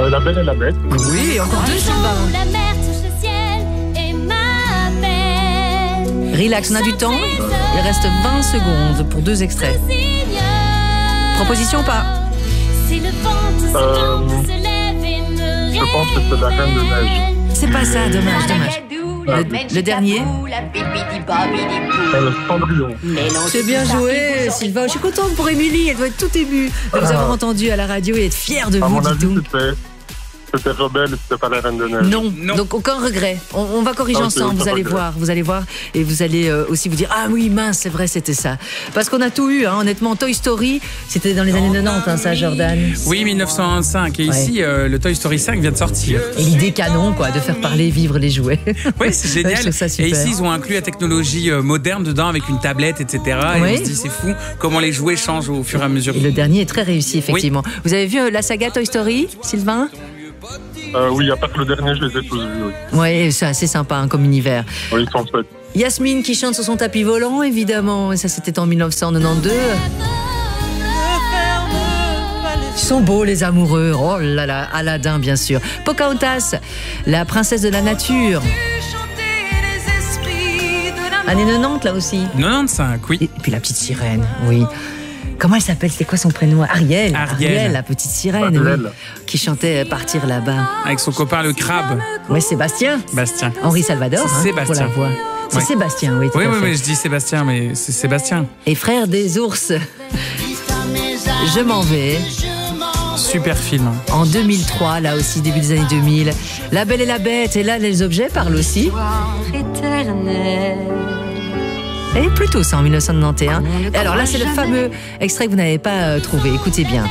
La Belle et la Bête. Oui, encore deux, Sylvain. La mer touche le ciel et m'appelle. Relax, on a du temps. Il reste 20 secondes pour 2 extraits. Proposition ou pas? Si le vent se lève et me Je pense que c'est la Reine de Neige. C'est pas ça, dommage. Le dernier. Le Cendrillon. C'est bien joué, Sylvain. Je suis contente pour Émilie. Elle doit être toute émue de vous avoir entendu à la radio et être fière de À vous, mon avis, dites-donc. c'était Rebelle, c'était pas la Reine de Neige. Non, donc aucun regret. On va corriger Ok, ensemble, vous aucun allez voir. Et vous allez aussi vous dire, ah oui, mince, c'est vrai, c'était ça. Parce qu'on a tout eu, hein, honnêtement. Toy Story, c'était dans les années 90, hein, ça, Jordan. Oui, 1905. Et ici, le Toy Story 5 vient de sortir. Et l'idée canon, quoi, de faire parler, vivre les jouets. Oui, c'est génial. Je trouve ça super. Et ici, ils ont inclus la technologie moderne dedans avec une tablette, etc. Et Oui. on se dit, c'est fou comment les jouets changent au fur et à mesure. Et le dernier est très réussi, effectivement. Vous avez vu la saga Toy Story, Sylvain? Oui, il n'y a pas que le dernier, je les ai tous vus. Oui, Ouais, c'est assez sympa hein, comme univers. oui ils sont faits. Yasmine qui chante sur son tapis volant, évidemment. Et ça, c'était en 1992. Ils sont beaux, les amoureux. Oh là là, Aladdin, bien sûr. Pocahontas, la princesse de la nature. Années 90, là aussi. 95, oui. Et puis la petite sirène, oui. Comment elle s'appelle? C'était quoi son prénom? Ariel. Ariel. La petite sirène, Ariel. oui, qui chantait Partir là-bas. Avec son copain le crabe, Ouais, Sébastien. Bastien. Henri Salvador, C'est hein, Sébastien. pour la voix. C'est Ouais. Sébastien, oui, tout Oui, à oui, fait. oui, je dis Sébastien, mais c'est Sébastien. Et frère des ours. Je m'en vais. Super film. En 2003, là aussi, début des années 2000. La Belle et la Bête. Et là, les objets parlent aussi. Et plutôt ça, en 1991. Et alors là, c'est le fameux extrait que vous n'avez pas trouvé. Écoutez bien.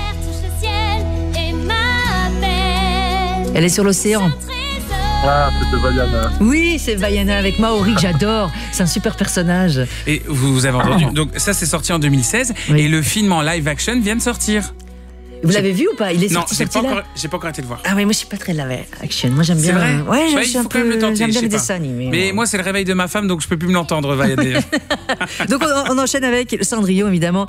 Elle est sur l'océan. Ah, c'était Vaiana. Oui, c'est Vaiana avec Maori que j'adore. C'est un super personnage. Et vous avez entendu. Donc ça, c'est sorti en 2016. Oui. Et le film en live action vient de sortir. Vous l'avez vu ou pas? Il est Non, sorti, j'ai pas sorti là. encore été le voir. Ah oui, moi je suis pas très live action. Moi j'aime C'est bien. vrai. Ouais, Ouais, je suis il un faut quand même peu. le tenter. J'aime bien je les sais dessins pas. animés. Mais moi, c'est le réveil de ma femme, donc je peux plus me l'entendre. Vaiana. Donc on enchaîne avec Cendrillon évidemment.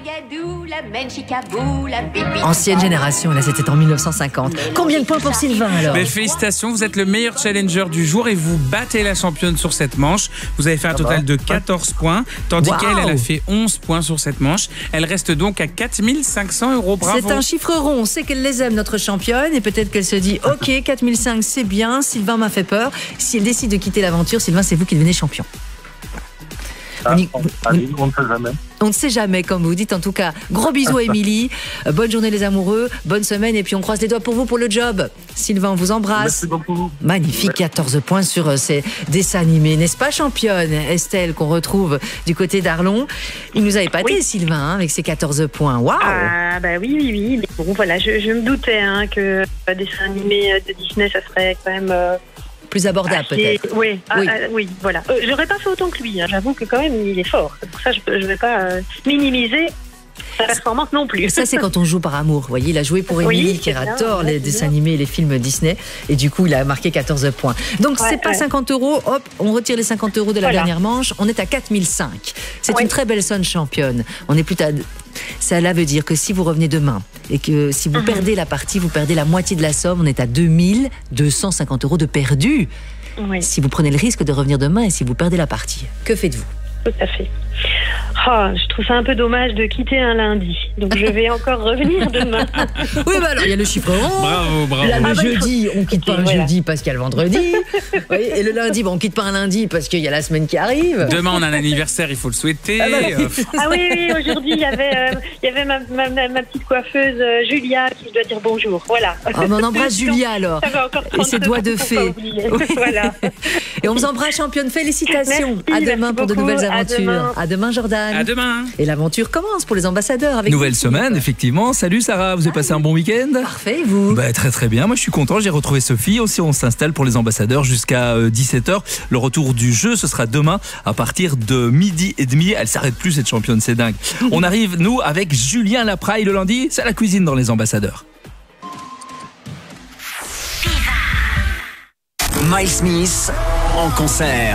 Ancienne génération, là c'était en 1950. Combien de points pour Sylvain alors? Mais félicitations, vous êtes le meilleur challenger du jour et vous battez la championne sur cette manche. Vous avez fait un total de 14 points, tandis Wow. qu'elle a fait 11 points sur cette manche. Elle reste donc à 4 500 €. Bravo. C'est un chiffre rond, on sait qu'elle les aime notre championne et peut-être qu'elle se dit ok 4005 c'est bien, Sylvain m'a fait peur. Si elle décide de quitter l'aventure, Sylvain c'est vous qui devenez champion. Ah, allez, on ne sait jamais. On ne sait jamais, comme vous dites. En tout cas, gros bisous à Émilie. Bonne journée les amoureux. Bonne semaine. Et puis on croise les doigts pour vous pour le job. Sylvain, on vous embrasse. Merci beaucoup. Magnifique, 14 points sur ces dessins animés. N'est-ce pas, championne Estelle, qu'on retrouve du côté d'Arlon? Il nous a épaté, Sylvain, hein, avec ses 14 points. Waouh! Ah bah oui. Mais bon, voilà, je me doutais que dessin animé de Disney, ça serait quand même... Plus abordable, peut-être. Oui, Oui. oui, voilà. J'aurais pas fait autant que lui. Hein. J'avoue que quand même, il est fort. C'est pour ça, je vais pas minimiser sa performance non plus. Ça, c'est quand on joue par amour. Vous voyez, il a joué pour Oui, Émilie, qui c'est bien, adore ouais, les c'est dessins bien. animés et les films Disney. Et du coup, il a marqué 14 points. Donc, Ouais, c'est pas ouais. 50 €. Hop, on retire les 50 € de la Voilà. dernière manche. On est à 4005. C'est Ouais. une très belle somme championne. On est plutôt à... Cela veut dire que si vous revenez demain et que si vous perdez la partie, vous perdez la moitié de la somme. On est à 2250 € de perdu. Oui, Si vous prenez le risque de revenir demain et si vous perdez la partie, que faites-vous? tout à fait. Je trouve ça un peu dommage de quitter un lundi. Donc, je vais encore revenir demain. Oui, bah alors il y a le chiffre rond. Bravo. Là, le Ah bah, jeudi, on quitte pas un voilà. jeudi parce qu'il y a le vendredi. Oui, et le lundi, on quitte pas un lundi parce qu'il y a la semaine qui arrive. Demain, on a un anniversaire, il faut le souhaiter. Ah oui, aujourd'hui, il y avait ma petite coiffeuse Julia qui doit dire bonjour. Voilà. Ah, mais on embrasse Julia alors. Ça va encore 30 Et ses doigts de secondes pour pas fée. oublier. Oui. Voilà. Et on vous embrasse, championne. Félicitations. Merci, à demain merci pour de beaucoup. nouvelles À aventures. demain. À demain, Jordan. À demain. Et l'aventure commence pour les ambassadeurs avec Nouvelle vous, semaine, Philippe. effectivement. Salut Sarah, vous avez passé un bon week-end? Parfait, et vous? Bah, très très bien, moi je suis content, j'ai retrouvé Sophie. Aussi on s'installe pour les ambassadeurs jusqu'à 17h. Le retour du jeu, ce sera demain à partir de 12h30. Elle s'arrête plus cette championne, c'est dingue. On arrive nous avec Julien Lapraille le lundi, c'est la cuisine dans les ambassadeurs. Miles Smith en concert.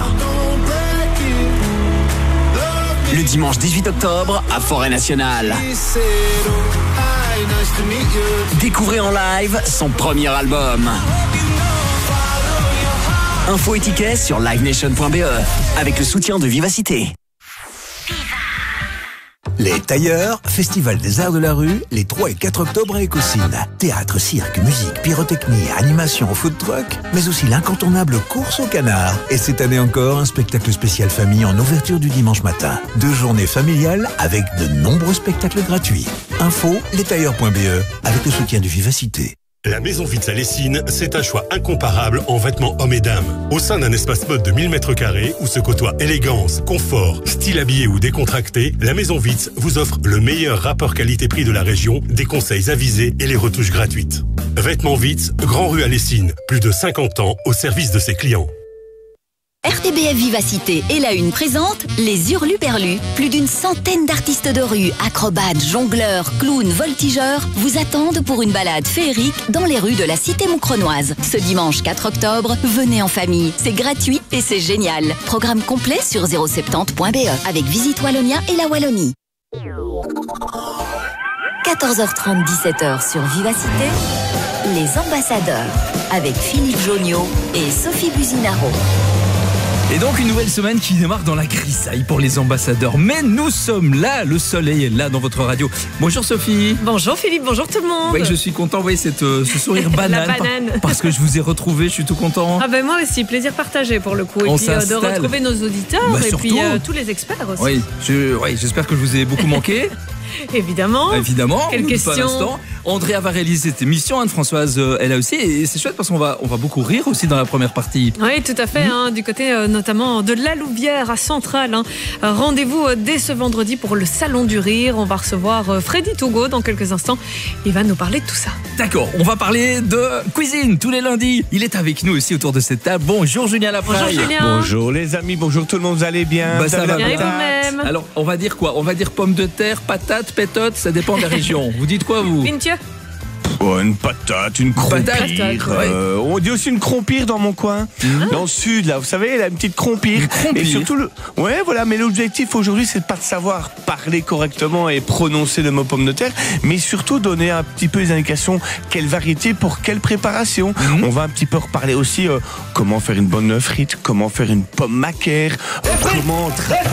Le dimanche 18 octobre à Forêt Nationale. Découvrez en live son premier album. Info et tickets sur livenation.be avec le soutien de Vivacité. Les Tailleurs, Festival des Arts de la Rue, les 3 et 4 octobre à Écosine. Théâtre, cirque, musique, pyrotechnie, animation, food truck, mais aussi l'incontournable course au canard. Et cette année encore, un spectacle spécial famille en ouverture du dimanche matin. 2 journées familiales avec de nombreux spectacles gratuits. Info, lestailleurs.be avec le soutien de Vivacité. La Maison Vitz à Lessines, c'est un choix incomparable en vêtements hommes et dames. Au sein d'un espace mode de 1000 m² où se côtoient élégance, confort, style habillé ou décontracté, la Maison Vitz vous offre le meilleur rapport qualité-prix de la région, des conseils avisés et les retouches gratuites. Vêtements Vitz, Grand Rue à Lessines, plus de 50 ans au service de ses clients. RTBF Vivacité et La Une présente les Hurluberlus. Plus d'une centaine d'artistes de rue, acrobates, jongleurs, clowns, voltigeurs vous attendent pour une balade féerique dans les rues de la cité moucronoise. Ce dimanche 4 octobre, venez en famille. C'est gratuit et c'est génial. Programme complet sur 070.be avec Visite Wallonia et la Wallonie. 14h30, 17h sur Vivacité, les ambassadeurs avec Philippe Joniot et Sophie Buzinaro. Et donc une nouvelle semaine qui démarre dans la grisaille pour les ambassadeurs. Mais nous sommes là, le soleil est là dans votre radio. Bonjour Sophie. Bonjour Philippe, bonjour tout le monde. Oui, je suis content, vous voyez ce sourire banane. La banane. Parce que je vous ai retrouvé, je suis tout content. Ah ben moi aussi, plaisir partagé pour le coup. Et On puis de s'installe. retrouver nos auditeurs et surtout. puis tous les experts aussi. Oui, j'espère que je vous ai beaucoup manqué. Évidemment. Quelle question. Pas un instant. Andrea va réaliser cette émission, Anne-Françoise elle a aussi, et c'est chouette parce qu'on va beaucoup rire aussi dans la première partie. Oui, tout à fait, du côté notamment de la Louvière à Centrale. Rendez-vous dès ce vendredi pour le Salon du Rire. On va recevoir Freddy Togo dans quelques instants. Il va nous parler de tout ça. D'accord, on va parler de cuisine tous les lundis. Il est avec nous aussi autour de cette table. Bonjour Julien Lapraille. Bonjour Julien. Bonjour les amis, bonjour tout le monde, vous allez bien? Ça va bien. Et bien. vous-même? Alors, on va dire quoi? On va dire pommes de terre, patates, pétotes, ça dépend de la région. Vous dites quoi vous? Pintieux. Oh, une patate, une crompire. Patate, On dit aussi une crompire dans mon coin. Dans le sud, là, vous savez, la petite crompire. Et surtout, ouais, voilà, mais l'objectif aujourd'hui, c'est pas de savoir parler correctement et prononcer le mot pomme de terre, mais surtout donner un petit peu les indications, quelle variété pour quelle préparation. On va un petit peu reparler aussi comment faire une bonne frite, comment faire une pomme macaire, comment...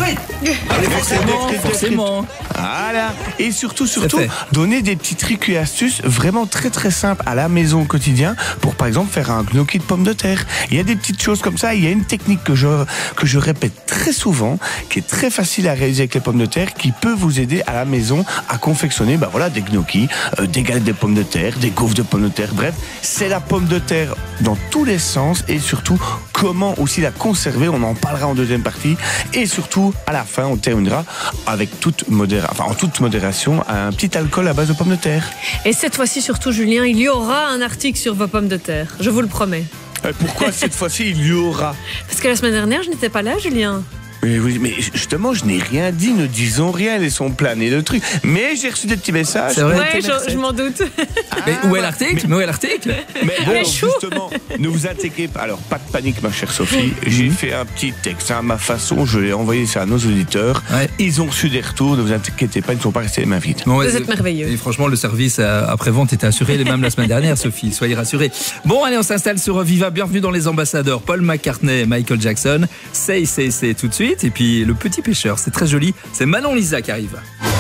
Forcément. Voilà. Et surtout, donner des petits trucs et astuces vraiment très très simples à la maison au quotidien pour par exemple faire un gnocchi de pommes de terre. Il y a des petites choses comme ça. Il y a une technique que je répète très souvent, qui est très facile à réaliser avec les pommes de terre, qui peut vous aider à la maison à confectionner des gnocchis, des galettes de pommes de terre, des gaufres de pommes de terre. Bref, c'est la pomme de terre dans tous les sens et surtout comment aussi la conserver. On en parlera en deuxième partie. Et surtout, à la fin, on terminera avec en toute modération, un petit alcool à base de pommes de terre. Et cette fois-ci, surtout, Julien, il y aura un article sur vos pommes de terre. Je vous le promets. Pourquoi cette fois-ci, il y aura? Parce que la semaine dernière, je n'étais pas là, Julien. Oui, mais justement, je n'ai rien dit, ne disons rien, laissons planer le truc. Mais j'ai reçu des petits messages. C'est vrai. Ouais, je m'en doute. Mais où est l'article? Mais alors, justement, ne vous inquiétez pas. Alors, pas de panique, ma chère Sophie. J'ai fait un petit texte à ma façon. Je l'ai envoyé ça à nos auditeurs. Ouais. Ils ont reçu des retours. Ne vous inquiétez pas, ils ne sont pas restés les mains vides. Vous êtes merveilleux. Et franchement, le service après-vente était assuré, même la semaine dernière, Sophie. Soyez rassurés. Bon, allez, on s'installe sur Viva. Bienvenue dans les ambassadeurs. Paul McCartney, Michael Jackson. Say tout de suite. Et puis, le petit pêcheur, c'est très joli. C'est Manon Lisa qui arrive.